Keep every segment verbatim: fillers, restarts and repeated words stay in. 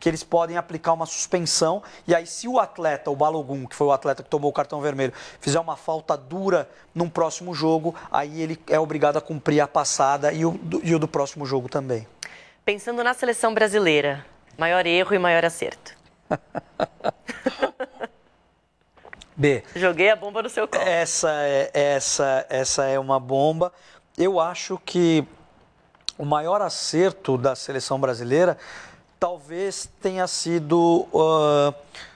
que eles podem aplicar uma suspensão, e aí se o atleta, o Balogun, que foi o atleta que tomou o cartão vermelho, fizer uma falta dura num próximo jogo, aí ele é obrigado a cumprir a passada e o do, e o do próximo jogo também. Pensando na seleção brasileira, maior erro e maior acerto. B. Joguei a bomba no seu colo. Essa é, essa, essa é uma bomba. Eu acho que o maior acerto da seleção brasileira talvez tenha sido uh,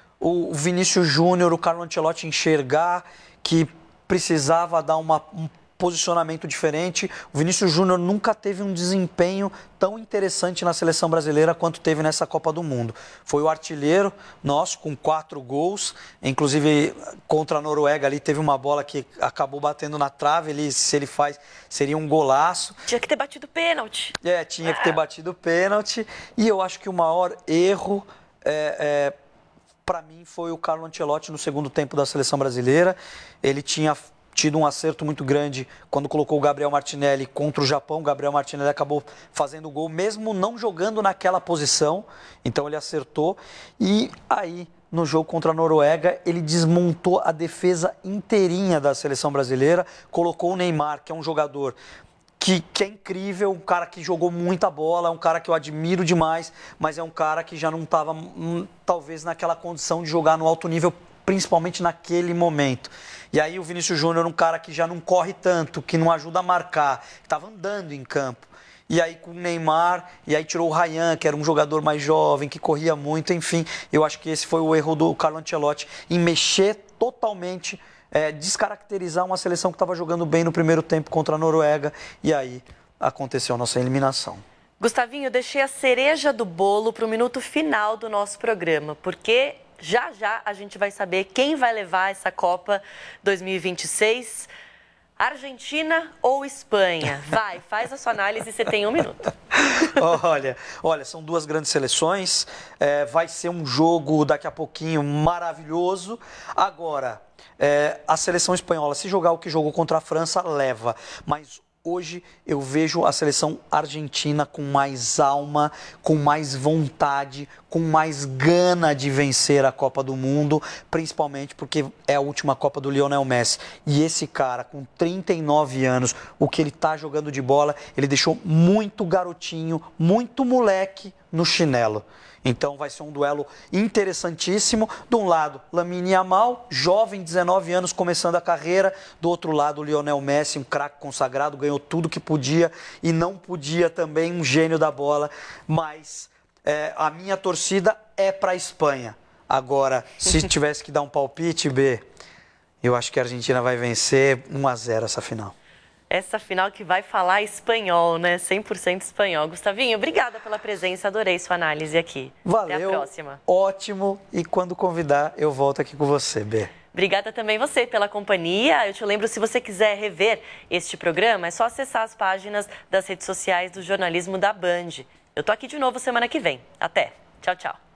o Vinícius Júnior, o Carlo Ancelotti enxergar que precisava dar uma, um posicionamento diferente. O Vinícius Júnior nunca teve um desempenho tão interessante na seleção brasileira quanto teve nessa Copa do Mundo. Foi o artilheiro nosso, com quatro gols, inclusive contra a Noruega ali teve uma bola que acabou batendo na trave, ele, se ele faz, seria um golaço. Tinha que ter batido pênalti. É, tinha que ter batido pênalti, e eu acho que o maior erro, é, é, para mim, foi o Carlo Ancelotti no segundo tempo da seleção brasileira. Ele tinha tido um acerto muito grande quando colocou o Gabriel Martinelli contra o Japão. O Gabriel Martinelli acabou fazendo o gol, mesmo não jogando naquela posição, então ele acertou. E aí, no jogo contra a Noruega, ele desmontou a defesa inteirinha da seleção brasileira, colocou o Neymar, que é um jogador que, que é incrível, um cara que jogou muita bola, um cara que eu admiro demais, mas é um cara que já não estava, hum, talvez, naquela condição de jogar no alto nível, principalmente naquele momento. E aí o Vinícius Júnior, um cara que já não corre tanto, que não ajuda a marcar, que estava andando em campo. E aí com o Neymar, e aí tirou o Ryan, que era um jogador mais jovem, que corria muito, enfim. Eu acho que esse foi o erro do Carlo Ancelotti, em mexer totalmente, é, descaracterizar uma seleção que estava jogando bem no primeiro tempo contra a Noruega, e aí aconteceu a nossa eliminação. Gustavinho, eu deixei a cereja do bolo para o minuto final do nosso programa, porque já já a gente vai saber quem vai levar essa Copa dois mil e vinte e seis. Argentina ou Espanha? Vai, faz a sua análise, você tem um minuto. Olha, olha, são duas grandes seleções, é, vai ser um jogo daqui a pouquinho maravilhoso. Agora, é, a seleção espanhola, se jogar o que jogou contra a França, leva, mas hoje eu vejo a seleção argentina com mais alma, com mais vontade, com mais gana de vencer a Copa do Mundo, principalmente porque é a última Copa do Lionel Messi. E esse cara, com trinta e nove anos, o que ele tá jogando de bola, ele deixou muito garotinho, muito moleque no chinelo. Então vai ser um duelo interessantíssimo. De um lado, Lamine Yamal, jovem, dezenove anos, começando a carreira. Do outro lado, Lionel Messi, um craque consagrado, ganhou tudo que podia e não podia também, um gênio da bola. Mas é, a minha torcida é para a Espanha. Agora, se tivesse que dar um palpite, B, eu acho que a Argentina vai vencer um a zero essa final. Essa final que vai falar espanhol, né? cem por cento espanhol. Gustavinho, obrigada pela presença, adorei sua análise aqui. Valeu. Até a próxima. Ótimo. E quando convidar, eu volto aqui com você, B. Obrigada também você pela companhia. Eu te lembro, se você quiser rever este programa, é só acessar as páginas das redes sociais do jornalismo da Band. Eu tô aqui de novo semana que vem. Até. Tchau, tchau.